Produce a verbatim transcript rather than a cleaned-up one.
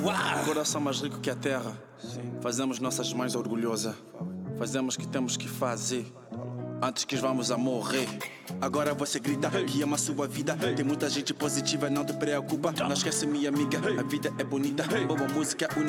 Coração mais rico que a terra. Fazemos nossas mães orgulhosas. Fazemos o que temos que fazer antes que vamos a morrer. Agora você grita que ama a sua vida. Tem muita gente positiva, não te preocupa. Não esquece, minha amiga, a vida é bonita. Boa música,